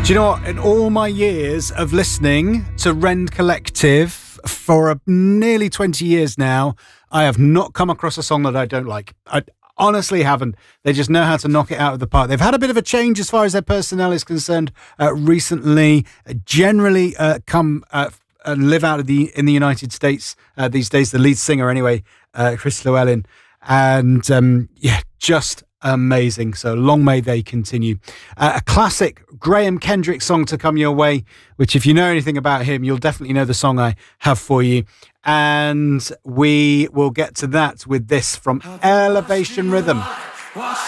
Do you know what? In all my years of listening to Rend Collective for nearly 20 years now, I have not come across a song that I don't like. I honestly haven't. They just know how to knock it out of the park. They've had a bit of a change as far as their personnel is concerned recently. Generally come and live out of in the United States these days. The lead singer, anyway, Chris Llewellyn. And just amazing. So long may they continue. A classic Graham Kendrick song to come your way, which if you know anything about him, you'll definitely know the song I have for you. And we will get to that with this from Elevation Rhythm.